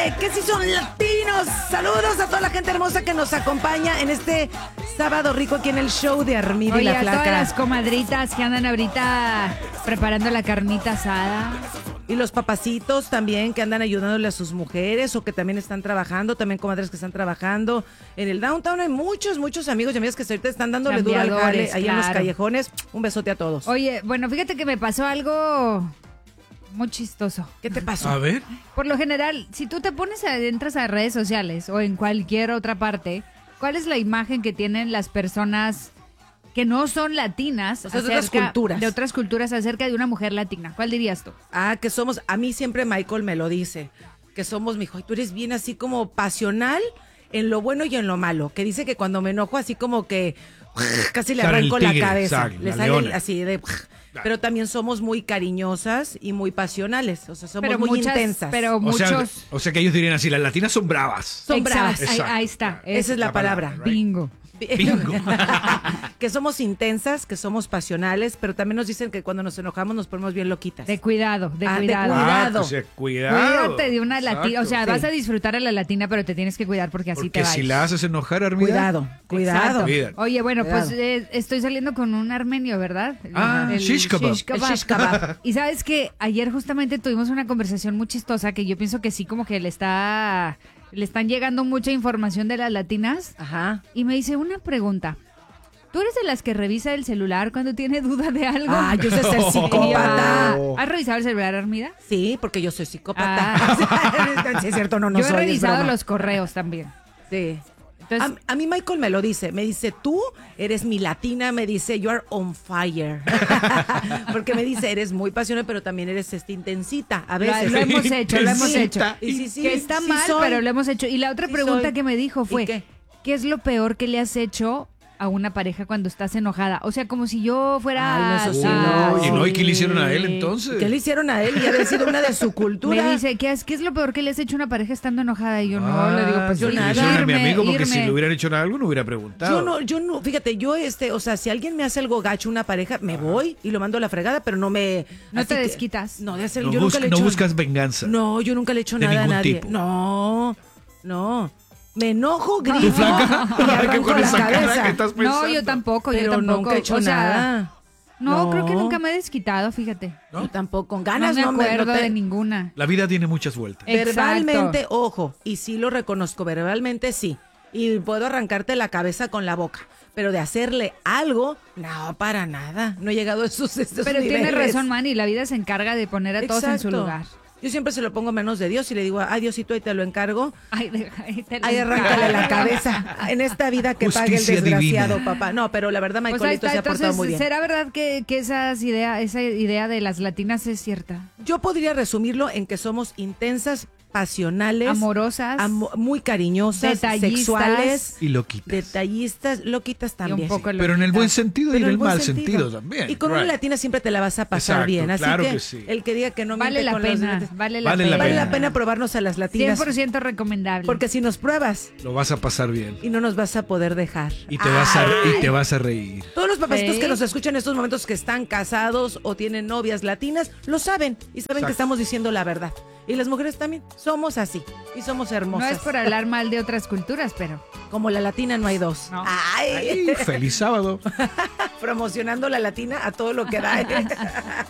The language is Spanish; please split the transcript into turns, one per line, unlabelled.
que sí son latinos. Saludos a toda la gente hermosa que nos acompaña en este sábado rico aquí en el show de Armida y la
a
Flaca.
todas las comadritas que andan ahorita preparando la carnita asada.
Y los papacitos también que andan ayudándole a sus mujeres o que también están trabajando, también comadres que están trabajando. En el downtown hay muchos amigos y amigas que ahorita están dándole duro al jale ahí en los callejones. Un besote a todos.
Oye, bueno, fíjate que me pasó algo muy chistoso.
¿Qué te pasó?
A ver.
Por lo general, si tú te entras a redes sociales o en cualquier otra parte, ¿cuál es la imagen que tienen las personas que no son latinas,
o sea, de otras culturas
acerca de una mujer latina? ¿Cuál dirías tú?
Que somos, a mí siempre Michael me lo dice, que somos, mijo, y tú eres bien así como pasional en lo bueno y en lo malo, que dice que cuando me enojo así como que casi le arranco la cabeza, le sale así de... Pero también somos muy cariñosas y muy pasionales, o sea, somos muy intensas.
Pero muchos...
O sea que ellos dirían así, las latinas son bravas.
Son bravas.
Ahí está.
Esa es la palabra.
Right?
Bingo.
Bingo.
Que somos intensas, que somos pasionales, pero también nos dicen que cuando nos enojamos nos ponemos bien loquitas.
De cuidado.
De cuidado.
O sea, cuidado.
Cuídate de una latina. O sea, vas a disfrutar a la latina, pero te tienes que cuidar porque así te vas.
Porque si la haces enojar, Armida.
Cuidado.
Oye, bueno, pues estoy saliendo con un armenio, ¿verdad?
El shish kebab.
Y sabes que ayer justamente tuvimos una conversación muy chistosa que yo pienso que sí como que le están llegando mucha información de las latinas.
Ajá.
Y me hice una pregunta. ¿Tú eres de las que revisa el celular cuando tiene duda de algo?
Yo sé ser psicópata.
¿Has revisado el celular, Armida?
Sí, porque yo soy psicópata. Sí, es cierto, no
yo
soy.
Yo he revisado los correos también.
Sí.
Entonces,
a mí Michael me dice, tú eres mi latina, me dice, you are on fire. Porque me dice, eres muy pasional, pero también eres intensita. A veces.
Lo hemos hecho.
Y sí,
que está mal, pero lo hemos hecho. Y la otra pregunta que me dijo fue, ¿qué es lo peor que le has hecho a una pareja cuando estás enojada? O sea, como si yo fuera...
¿Y qué le hicieron a él entonces?
¿Qué le hicieron a él? Y ha de sido una de su cultura.
Me dice, ¿qué es lo peor que le has hecho a una pareja estando enojada? Y yo le digo, pues
yo nada. Le hicieron a mi amigo porque si le hubieran hecho algo no hubiera preguntado.
Yo no, fíjate, o sea, si alguien me hace algo gacho, una pareja, me voy y lo mando a la fregada, pero no me...
No te desquitas.
No, yo
nunca le he hecho... No buscas venganza.
No, yo nunca le he hecho nada a nadie.
Tipo.
No. Me enojo, grito
y
arranco la cabeza.
No, yo tampoco.
Nunca he hecho nada.
No, creo que nunca me he desquitado, fíjate.
¿No? Yo tampoco, con ganas
no me acuerdo de ninguna.
La vida tiene muchas vueltas.
Verbalmente, ojo, y sí lo reconozco, verbalmente sí. Y puedo arrancarte la cabeza con la boca. Pero de hacerle algo, no, para nada. No he llegado a estos
Pero
niveles.
Tienes razón, Manny, la vida se encarga de poner a todos en su lugar.
Yo siempre se lo pongo menos de Dios y le digo, ay, Diosito, ahí te lo encargo.
Ahí
arráncale la cabeza. En esta vida que pague el desgraciado, divina. Papá. No, pero la verdad, Michaelito se ha portado muy bien.
¿Será verdad que esa idea de las latinas es cierta?
Yo podría resumirlo en que somos intensas, pasionales,
amorosas,
muy cariñosas, sexuales
y loquitas.
Detallistas, loquitas también.
Y un poco
pero en el buen sentido y en el mal sentido también.
Y con una latina siempre te la vas a pasar bien. Así que
sí.
El que diga que no
vale la pena,
vale la pena probarnos a las latinas.
100% recomendable.
Porque si nos pruebas,
lo vas a pasar bien.
Y no nos vas a poder dejar.
Y te vas a reír.
Todos los papacitos que nos escuchan en estos momentos que están casados o tienen novias latinas, lo saben. Y saben que estamos diciendo la verdad. Y las mujeres también somos así. Y somos hermosas.
No es por hablar mal de otras culturas, pero...
Como la latina no hay dos.
No.
¡Ay! ¡Feliz sábado!
Promocionando la latina a todo lo que da.